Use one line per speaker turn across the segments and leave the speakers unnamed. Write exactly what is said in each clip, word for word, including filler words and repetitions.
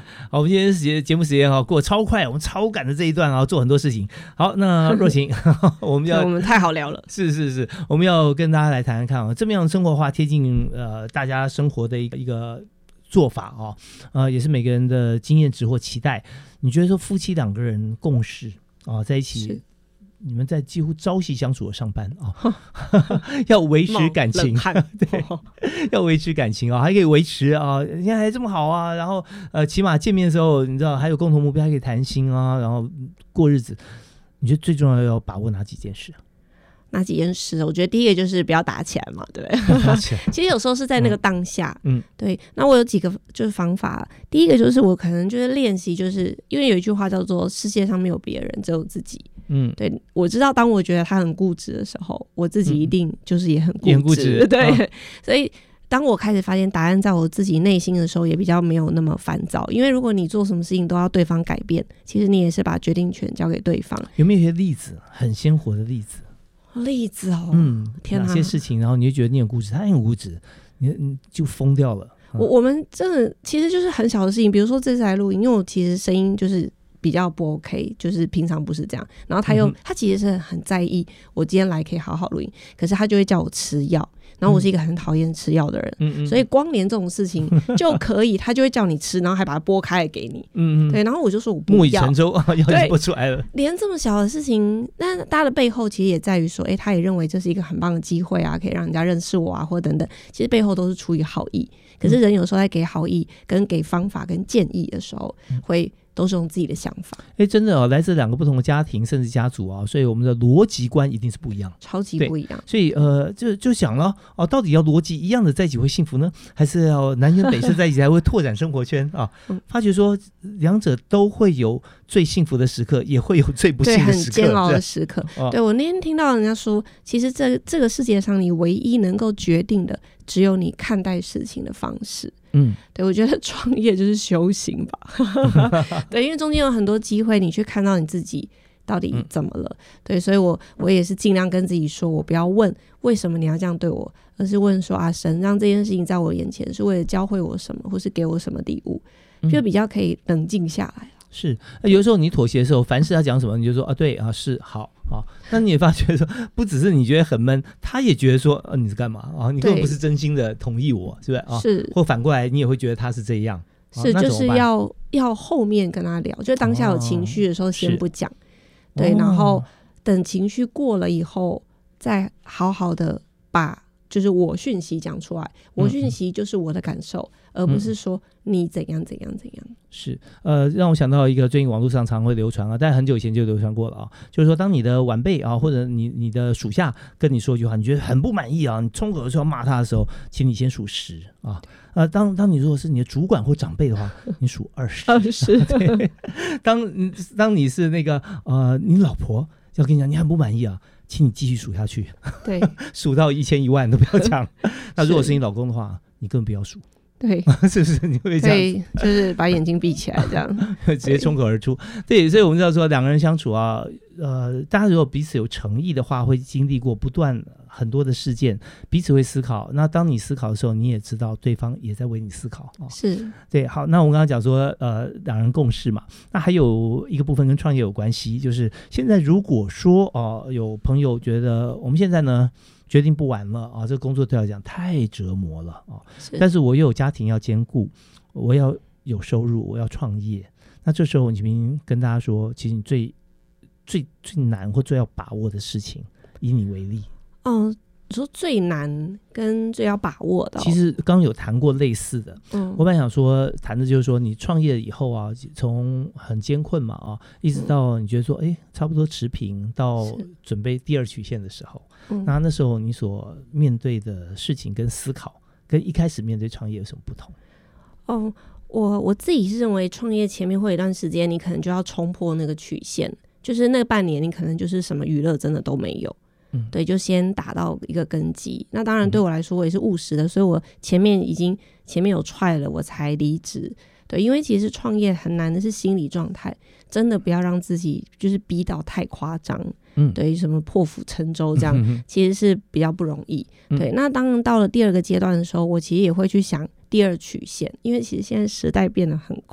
好，我们今天节节目时间啊过超快，我们超赶的这一段啊做很多事情。好，那若晴，我们要
我们太好聊了，
是是是，我们要跟大家来谈谈看啊，这么样生活化贴近呃大家生活的一个一个做法哦，呃也是每个人的经验值或期待。你觉得说夫妻两个人共事啊在一起？你们在几乎朝夕相处的上班啊、哦，要维持感情，对，要维持感情啊、哦，还可以维持啊、哦，现在还这么好啊，然后呃，起码见面的时候，你知道还有共同目标，还可以谈心啊，然后过日子。你觉得最重要要把握哪几件事？
哪几件事？我觉得第一个就是不要打起来嘛，对不对？其实有时候是在那个当下，嗯，对。那我有几个就是方法，第一个就是我可能就是练习，就是因为有一句话叫做"世界上没有别人，只有自己"。嗯，对，我知道当我觉得他很固执的时候，我自己一定就是也很固执，
也很固执
对、
啊。
所以当我开始发现答案在我自己内心的时候，也比较没有那么烦躁。因为如果你做什么事情都要对方改变，其实你也是把决定权交给对方。
有没有一些例子，很鲜活的例子？
例子哦，
嗯，
天哪，
哪些事情，然后你就觉得你很固执，他很固执，你你就疯掉了。
嗯、我我们真的其实就是很小的事情，比如说这次来录音，因为我其实声音就是比较不 OK， 就是平常不是这样。然后他又、嗯、他其实是很在意我今天来可以好好录音，可是他就会叫我吃药。然后我是一个很讨厌吃药的人、嗯、所以光连这种事情就可以他就会叫你吃，然后还把它剥开来给你。嗯对，然后我就说我不要，
木已成舟，药就剥出来了。
连这么小的事情，那大家的背后其实也在于说，哎，他也认为这是一个很棒的机会啊，可以让人家认识我啊，或等等。其实背后都是出于好意，可是人有时候在给好意跟给方法跟建议的时候，会都是用自己的想法。
哎，真的哦，来自两个不同的家庭甚至家族啊，所以我们的逻辑观一定是不一样，
超级不一样。
所以呃，就就想了哦，到底要逻辑一样的在一起会幸福呢，还是要南辕北辙在一起才会拓展生活圈啊？发觉说两者都会有最幸福的时刻，也会有最不幸的时刻，
对，很煎熬的时刻。哦、对，我那天听到人家说，其实这这个世界上你唯一能够决定的，只有你看待事情的方式。嗯，对，我觉得创业就是修行吧。对，因为中间有很多机会，你去看到你自己到底怎么了。嗯、对，所以我我也是尽量跟自己说，我不要问为什么你要这样对我，而是问说啊，神让这件事情在我眼前是为了教会我什么，或是给我什么礼物，就比较可以冷静下来。
是，有的时候你妥协的时候，凡事他讲什么，你就说啊，对啊，是好好。那你也发觉说，不只是你觉得很闷，他也觉得说，啊，你是干嘛啊？你根本不是真心的同意我，是不是啊？
是，
或反过来，你也会觉得他是这样。
是，啊、就是要要后面跟他聊，就当下有情绪的时候先不讲，哦、对，然后等情绪过了以后，再好好的把就是我讯息讲出来。我讯息就是我的感受，嗯、而不是说你怎样怎样怎样。
是，呃，让我想到一个最近网络上常会流传啊，但很久以前就流传过了啊，就是说，当你的晚辈啊，或者你你的属下跟你说一句话，你觉得很不满意啊，你冲口而出要骂他的时候，请你先数十啊，呃，当当你如果是你的主管或长辈的话，你数二十，
二十，
对，当当你是那个呃，你老婆要跟你讲你很不满意啊，请你继续数下去，对，数到一千一万都不要讲。那如果是你老公的话，你根本不要数。
对，
是不是你会这样？
对，就是把眼睛闭起来，这样
直接冲口而出。对，所以我们知道说两个人相处啊，呃，大家如果彼此有诚意的话，会经历过不断很多的事件，彼此会思考。那当你思考的时候，你也知道对方也在为你思考。哦、
是，
对。好，那我们刚刚讲说，呃，两人共事嘛，那还有一个部分跟创业有关系，就是现在如果说哦、呃，有朋友觉得我们现在呢，决定不玩了啊！这个工作对我来讲太折磨了啊！但是我又有家庭要兼顾，我要有收入，我要创业。那这时候，你明跟大家说，其实你最最最难或最要把握的事情，以你为例。
嗯，你说最难跟最要把握的、哦，
其实刚刚有谈过类似的。嗯，我本来想说谈的就是说，你创业以后啊，从很艰困嘛啊，一直到你觉得说，哎，差不多持平，到准备第二曲线的时候。嗯、那那时候你所面对的事情跟思考跟一开始面对创业有什么不同？
哦，我我自己是认为创业前面会有一段时间你可能就要冲破那个曲线，就是那半年你可能就是什么娱乐真的都没有、嗯、对，就先打到一个根基。那当然对我来说我也是务实的、嗯、所以我前面已经前面有踹了我才离职。对，因为其实创业很难的是心理状态，真的不要让自己就是逼到太夸张。嗯，对，什么破釜沉舟这样、嗯、其实是比较不容易、嗯、对。那当然到了第二个阶段的时候，我其实也会去想第二曲线，因为其实现在时代变得很快。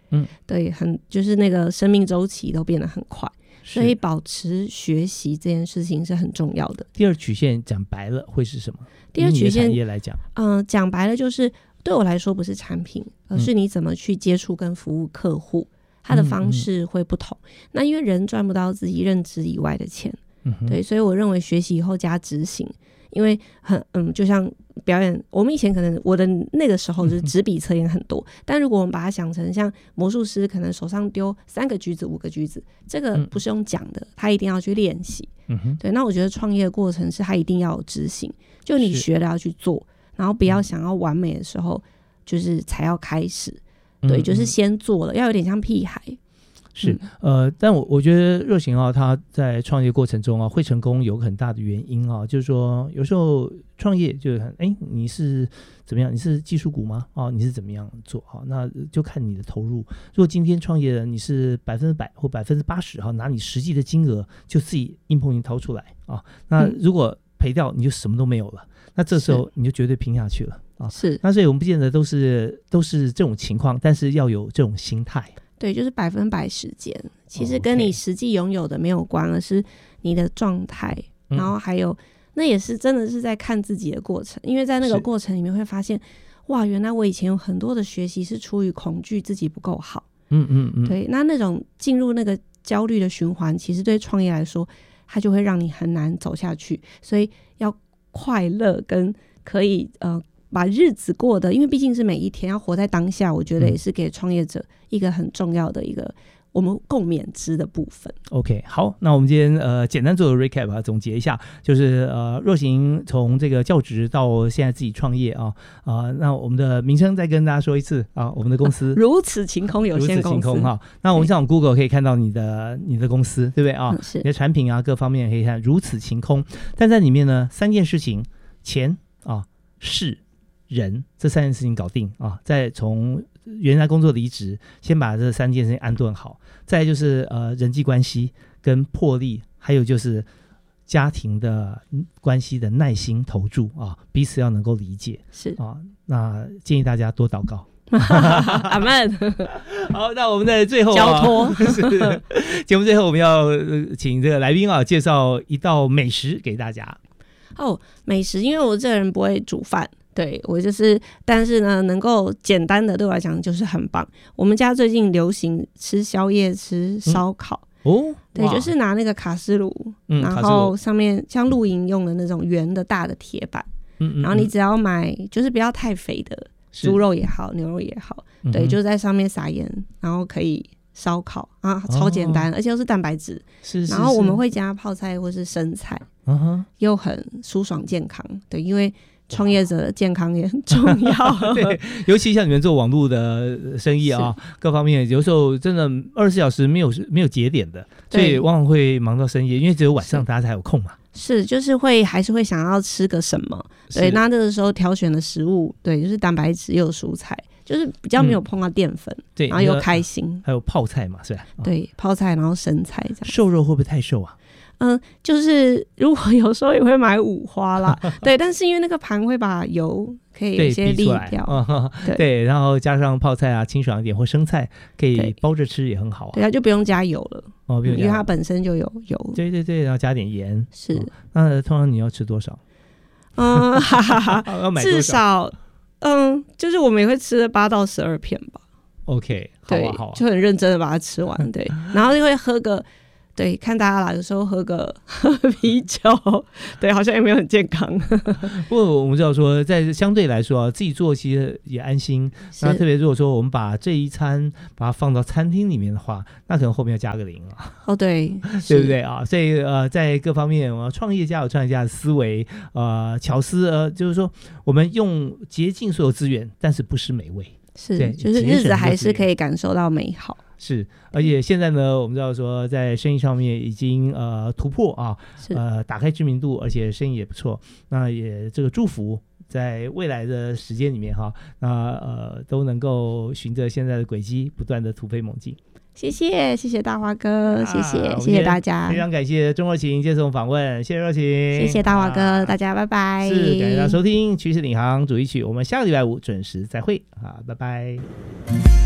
嗯，对，很就是那个生命周期都变得很快，所以保持学习这件事情是很重要的。
第二曲线讲白了会是什么？
第二曲线
产业来讲，
嗯、呃，讲白了就是对我来说不是产品，而是你怎么去接触跟服务客户，嗯、它的方式会不同。嗯嗯，那因为人赚不到自己认知以外的钱，嗯、对，所以我认为学习以后加执行，因为很嗯，就像表演，我们以前可能我的那个时候就是纸笔测验很多，嗯、但如果我们把它想成像魔术师，可能手上丢三个橘子、五个橘子，这个不是用讲的，他一定要去练习。嗯哼，对，那我觉得创业的过程是他一定要有执行，就你学了要去做，然后不要想要完美的时候，就是才要开始。对，就是先做了，要有点像屁孩。
是，呃，但我我觉得若行啊，他在创业过程中啊会成功有很大的原因啊，就是说有时候创业就是很哎你是怎么样，你是技术股吗？啊，你是怎么样做？好，那就看你的投入。如果今天创业人你是百分之百或百分之八十哈，拿你实际的金额就自己硬碰硬掏出来啊，那如果赔掉你就什么都没有了，那这时候你就绝对拼下去了啊。
是，
那所以我们不见得都是都是这种情况，但是要有这种心态。
对，就是百分百时间，其实跟你实际拥有的没有关，而是你的状态，然后还有、嗯、那也是真的是在看自己的过程，因为在那个过程里面会发现，哇，原来我以前有很多的学习是出于恐惧自己不够好，嗯嗯嗯，对，那那种进入那个焦虑的循环，其实对创业来说，它就会让你很难走下去，所以要快乐跟可以呃。把日子过得，因为毕竟是每一天要活在当下，我觉得也是给创业者一个很重要的一个我们共勉之的部分。
OK， 好，那我们今天呃简单做个 recap 啊，总结一下，就是呃若行从这个教职到现在自己创业啊啊、呃，那我们的名称再跟大家说一次啊，我们的公司、啊、
如此晴空有限公司。如此晴空哈，
那我们上 Google 可以看到你的你的公司，对不对啊？
嗯、是
你的产品啊各方面可以看如此晴空，但在里面呢三件事情，钱啊事人，这三件事情搞定啊，再从原来工作离职，先把这三件事情安顿好，再来就是呃人际关系跟魄力，还有就是家庭的关系的耐心投注啊，彼此要能够理解，
是啊，
那建议大家多祷告。
阿们。
好，那我们在最后、啊、
交托
节目最后我们要请这个来宾啊介绍一道美食给大家。
哦，美食，因为我这个人不会煮饭，对，我就是，但是呢，能够简单的对我来讲就是很棒。我们家最近流行吃宵夜，吃烧烤、嗯、哦，对，就是拿那个卡式炉、嗯，然后上面像露营用的那种圆的大的铁板、嗯嗯嗯，然后你只要买，就是不要太肥的猪肉也好，牛肉也好，对，就在上面撒盐，然后可以烧烤啊，超简单、哦，而且又是蛋白质，是，然后我们会加泡菜或是生菜，嗯、又很舒爽健康，对，因为创业者的健康也很重要。
对，尤其像你们做网络的生意啊，各方面有时候真的二十四小时没有没有节点的，所以往往会忙到深夜，因为只有晚上大家才有空嘛。
是，就是会还是会想要吃个什么，对，那这个时候挑选的食物，对，就是蛋白质又有蔬菜，就是比较没有碰到淀粉、嗯，对，然后又开心，
还有泡菜嘛，是吧？
对，泡菜然后生菜这样。
瘦肉会不会太瘦啊？
嗯，就是如果有时候也会买五花啦，对，但是因为那个盘会把油可以有一些沥掉，
嗯、对, 对，然后加上泡菜啊，清爽一点，或生菜可以包着吃也很好啊。
对，它就不用加油了，哦，不用加油，因为它本身就有油。
对对对，然后加点盐。
是，哦、
那通常你要吃多少？
嗯，哈哈哈，
要买多少？
至少，嗯，就是我们也会吃八到十二片吧。
OK， 好啊好啊，
就很认真的把它吃完，对，然后就会喝个。对，看大家啦，有时候喝个喝啤酒，对，好像也没有很健康。
不过我们知道说，在相对来说啊，自己做其实也安心。那特别如果说我们把这一餐把它放到餐厅里面的话，那可能后面要加个零啊。
哦，对，
对不对啊？所以呃，在各方面，呃，创业家有创业家的思维，呃，巧思，呃，就是说我们用竭尽所有资源，但是不失美味。
是，就是日子还是可以感受到美好。
是，而且现在呢，我们知道说，在生意上面已经呃突破啊，呃打开知名度，而且生意也不错。那也这个祝福，在未来的时间里面哈，那呃都能够循着现在的轨迹，不断的突飞猛进。
谢谢，谢谢大华哥，谢谢，啊、谢谢大家，
非常感谢钟若晴接受访问，谢谢若晴，
谢谢大华哥、啊，大家拜拜。
是，感谢大家收听《趋势领航主题曲》，我们下个礼拜五准时再会啊，拜拜。